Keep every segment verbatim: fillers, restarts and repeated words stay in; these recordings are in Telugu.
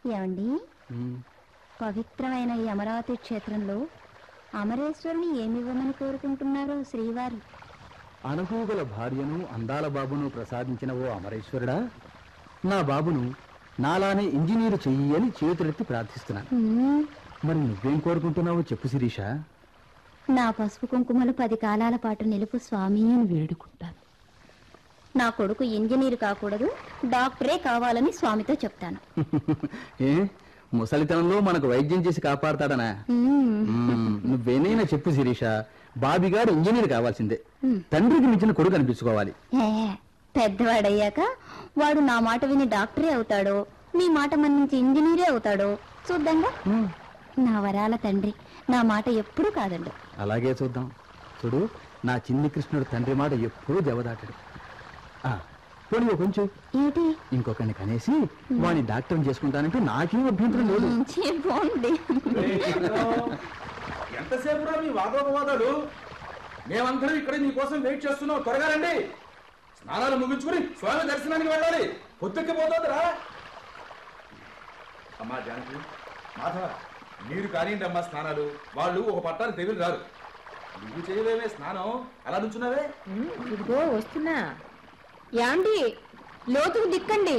ఏమండి, పవిత్రమైన ఈ అమరావతి క్షేత్రంలో అమరేశ్వరుని ఏమివ్వమని కోరుకుంటున్నారో శ్రీవారు? అనుభవగల భార్యను అందాల బాబును ప్రసాదించిన ఓ అమరేశ్వరుడా, నా బాబును నాలానే ఇంజనీరు చెయ్యి అని చేతులెత్తి ప్రార్థిస్తున్నాను. మరి నువ్వేం కోరుకుంటున్నావో చెప్పు శిరీష. నా పసుపు కుంకుమలు పది కాలాల పాటు నిలుపు స్వామి అని వేడుకుంటాను. నా కొడుకు ఇంజనీర్ కాకూడదు, డాక్టరే కావాలని స్వామితో చెప్తాను. ఏ ముసలితనంలో మనకు వైద్యం చేసి కాపాడతాడనా? నువ్వేనైనా చెప్పు శిరీష. బాబిగాడు ఇంజనీర్ కావాల్సిందే. తండ్రికి మించిన కొడుకు అనిపించుకోవాలి. పెద్దవాడయ్యాక వాడు నా మాట విని డాక్టరే అవుతాడో, నీ మాట మన్నించి ఇంజనీరే అవుతాడో చూద్దాంగా. నా వరాల తండ్రి నా మాట ఎప్పుడూ కాదండు. అలాగే చూద్దాం. చూడు, నా చిన్ని కృష్ణుడు తండ్రి మాట ఎప్పుడూ జవదాటాడు. పోనీ కొంచెం ఏంటి ఇంకొకరిని కనేసి వాడిని డాక్టర్ చేసుకుంటానంటే నాకేం అభ్యంతరం లేదు. ఎంతసేపు మీ వాదోపవాదాలు? మేమందరం ఇక్కడ నీకోసం వెయిట్ చేస్తున్నాం. త్వరగా రండి. స్నానాలు ముగించుకుని స్వామి దర్శనానికి వెళ్ళాలి. పొద్దుక్కిపోతుందిరా. అమ్మా జానకి, మాధవ, మీరు కానివ్వండి అమ్మా స్నానాలు. వాళ్ళు ఒక పట్టాన్ని తెగులు రారు. నువ్వు చేయలేవే స్నానం, అలా నుంచున్నావే. ఇదిగో వస్తున్నా. యాండి, లోతుకు దిక్కండి.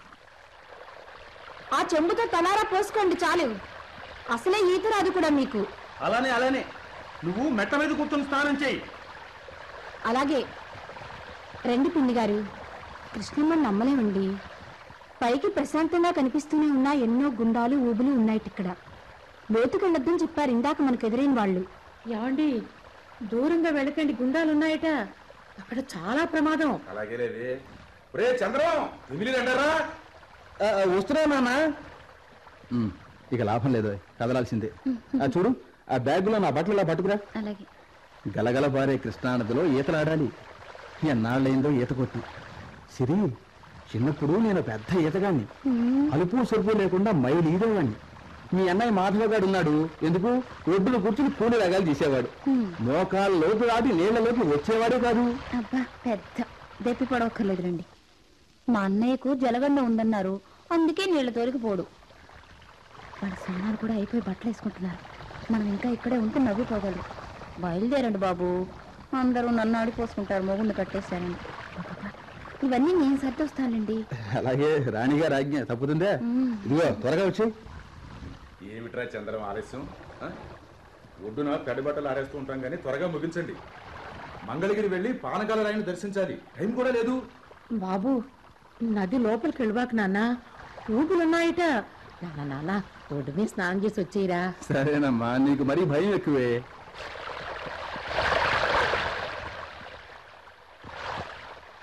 ఆ చెంబుతో తలారా పోసుకోండి చాలు. అసలే ఈత రాదు కూడా మీకు. అలానే అలానే నువ్వు మెట్ట మీద కూర్చొని స్నానం చేయి. అలాగే రండి పిండి గారు. కృష్ణమ్మని నమ్మలేమండి. పైకి ప్రశాంతంగా కనిపిస్తూనే ఉన్నా ఎన్నో గుండాలు ఊబులు ఉన్నాయి ఇక్కడ. లోతుకెళ్ళొద్దని చెప్పారు ఇందాక మనకు ఎదురైన వాళ్ళు. ఏమండి, దూరంగా వెళ్ళకండి, గుండాలున్నాయట. అక్కడ చాలా ప్రమాదం. అలాగే లేదే. రే చంద్రం, రండారా. వస్తున్నా నాన్న. ఇక లాభం లేదు, కదలాల్సిందే. చూడు, ఆ బ్యాగులో నా బట్టలు ఇలా పట్టుకురా. అలాగే. గలగల పారే కృష్ణానదిలో ఈతలాడాలి. ఎన్నాళ్ళైందో ఈత కొట్టి. సిరి, చిన్నప్పుడు నేను పెద్ద ఈతగాన్ని. అలుపు సొరుపు లేకుండా మైలు ఈదేవాడిని. మీ అన్నయ్య మాధవగాడు ఉన్నాడు. ఎందుకు? ఒడ్డును కూర్చుని పూలు రగాలు తీసేవాడు. మోకాళ్ళ లోపు దాటి నీళ్లలోకి వచ్చేవాడే కాదు. అబ్బా, పెద్ద దెప్పి పడవక్కర్లేదు రండి. మా అన్నయ్యకు జలగండ ఉందన్నారు, అందుకే నీళ్ల తోలికి పోడు. వాళ్ళ స్నానాలు కూడా అయిపోయి బట్టలు వేసుకుంటున్నారు. మనం ఇంకా ఇక్కడే ఉంటే నవ్వుకోగలరు. బయలుదేరండి బాబు. అందరూ నన్ను ఆడిపోసుకుంటారు మొగుండు కట్టేశారని. ఇవన్నీ నేను సర్దొస్తానండి. అలాగే, రాణిగారు ఆజ్ఞ తప్పుతుందే. ఇదిగో త్వరగా వచ్చి. ఏమిట్రా చంద్రం ఆలస్యం? ఒడ్డున తడి బట్టలు ఆరేస్తూ ఉంటాం కానీ త్వరగా ముగించండి. మంగళగిరి వెళ్ళి పానకాల రాయిని దర్శించాలి. టైం కూడా లేదు. బాబు, నది లోపలికి వెళ్ళబాక నాన్న, ఊపులున్నాయట. నాన్న నాన్న ఒడ్డు మీద స్నానం చేసి వచ్చేయరా. సరేనమ్మా, నీకు మరీ భయం ఎక్కువే.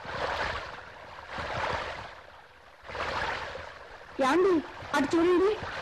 యాండి, అటు చూడండి.